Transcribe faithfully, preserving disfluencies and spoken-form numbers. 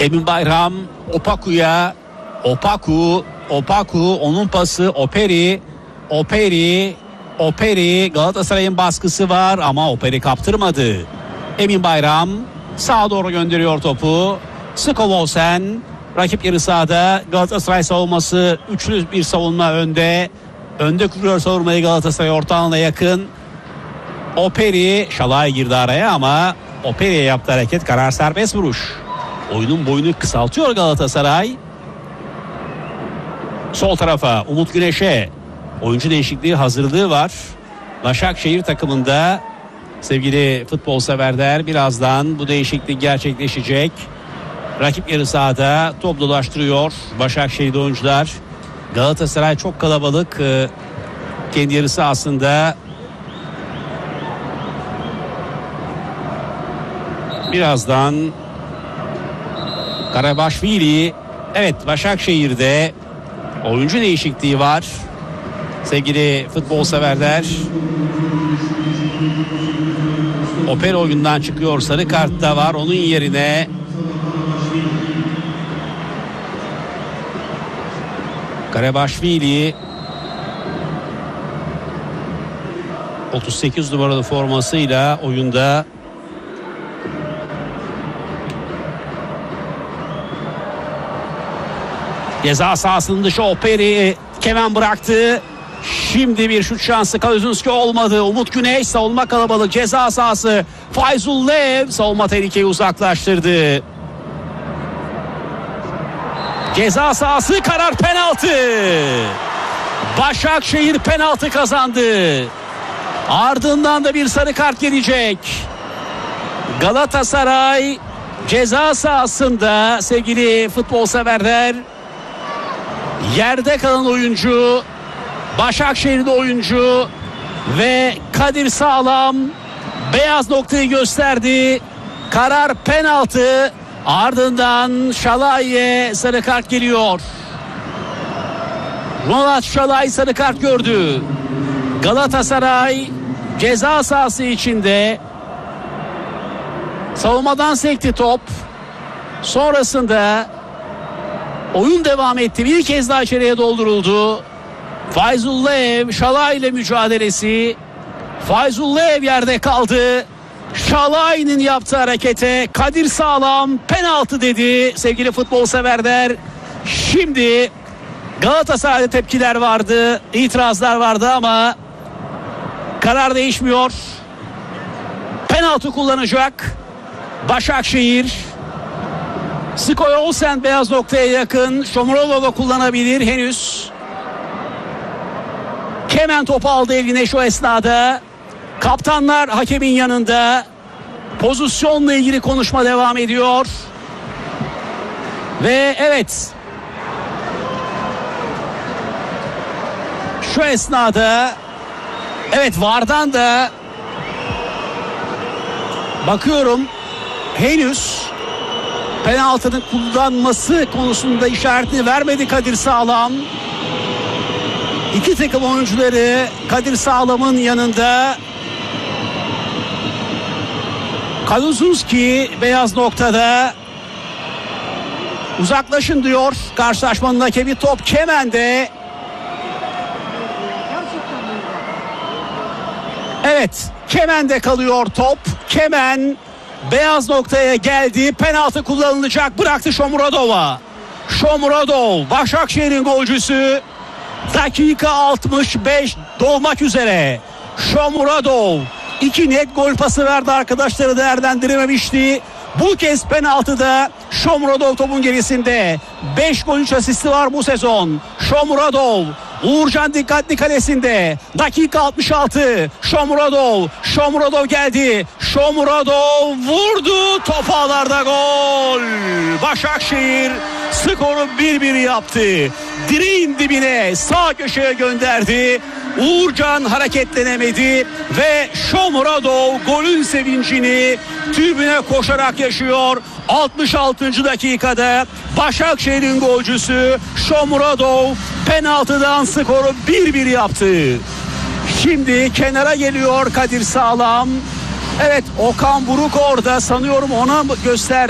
Emin Bayram Opaku'ya, Opaku, Opaku, onun pası Operi, Operi, Operi, Galatasaray'ın baskısı var ama Operi kaptırmadı. Emin Bayram sağa doğru gönderiyor topu. Skovolsen rakip yarı sahada, Galatasaray savunması üçlü bir savunma önde. Önde kuruyor savunmayı Galatasaray, ortağına yakın. Operi, Şalay girdi araya ama Operi'ye yaptığı hareket karar serbest vuruş. Oyunun boyunu kısaltıyor Galatasaray. Sol tarafa Umut Güneş'e oyuncu değişikliği hazırlığı var. Başakşehir takımında sevgili futbol severler, birazdan bu değişiklik gerçekleşecek. Rakip yarı sahada top dolaştırıyor Başakşehir'de oyuncular. Galatasaray çok kalabalık. Kendi yarı sahasında birazdan Karabaşvili, evet, Başakşehir'de oyuncu değişikliği var sevgili futbol severler. Opera oyundan çıkıyor, sarı kart da var onun yerine. Karabaşvili otuz sekiz numaralı formasıyla oyunda. Ceza sahasının dışı Operi, Kemen bıraktı. Şimdi bir şut şansı Kaluzunski olmadı. Umut Güneş, savunma kalabalık, ceza sahası. Fayzullev savunma tehlikeyi uzaklaştırdı. Ceza sahası, karar penaltı. Başakşehir penaltı kazandı. Ardından da bir sarı kart gelecek. Galatasaray ceza sahasında sevgili futbol severler. Yerde kalan oyuncu, Başakşehir'de oyuncu ve Kadir Sağlam beyaz noktayı gösterdi. Karar penaltı. Ardından Şalay'e sarı kart geliyor. Ronald Şalay sarı kart gördü. Galatasaray ceza sahası içinde. Savunmadan sekti top. Sonrasında oyun devam etti. Bir kez daha içeriye dolduruldu. Fayzullev, Şalay ile mücadelesi. Fayzullev yerde kaldı. Şalay'ın yaptığı harekete Kadir Sağlam penaltı dedi sevgili futbol severler. Şimdi Galatasaray'da tepkiler vardı, itirazlar vardı ama karar değişmiyor. Penaltı kullanacak Başakşehir. Skoy Olsen beyaz noktaya yakın. Shomurodov'a kullanabilir henüz. Kemen topu aldı eline şu esnada. Kaptanlar hakemin yanında. Pozisyonla ilgili konuşma devam ediyor. Ve evet, şu esnada evet, VAR'dan da bakıyorum, henüz penaltının kullanması konusunda işaretini vermedi Kadir Sağlam. İki takım oyuncuları Kadir Sağlam'ın yanında. Kaluzunski beyaz noktada. Uzaklaşın diyor karşılaşmanın hakemi. Top Kemen'de. Evet, Kemen'de kalıyor top. Kemen beyaz noktaya geldi. Penaltı kullanılacak. Bıraktı Shomurodov'a. Shomurodov, Başakşehir'in golcüsü. Dakika altmış beş dolmak üzere. Shomurodov iki net gol pası verdi, arkadaşları değerlendirememişti. Bu kez penaltıda Shomurodov topun gerisinde. beş gol üç asisti var bu sezon. Shomurodov, Uğurcan dikkatli kalesinde. Dakika altmış altı. Shomurodov, Shomurodov geldi. Shomurodov vurdu. Top ağlarda, gol. Başakşehir skoru bir bir yaptı. Direğin dibine sağ köşeye gönderdi. Uğurcan hareketlenemedi ve Shomurodov golün sevincini tribüne koşarak yaşıyor. altmış altıncı dakikada Başakşehir'in golcüsü Shomurodov penaltıdan skoru bir bir yaptı. Şimdi kenara geliyor Kadir Sağlam. Evet, Okan Buruk orada, sanıyorum ona gösterdi.